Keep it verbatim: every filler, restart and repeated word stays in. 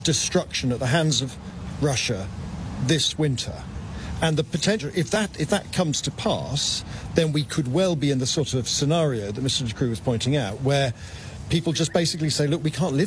destruction at the hands of Russia this winter. And the potential, if that if that comes to pass, then we could well be in the sort of scenario that Mister de Croo was pointing out, where people just basically say, look, we can't live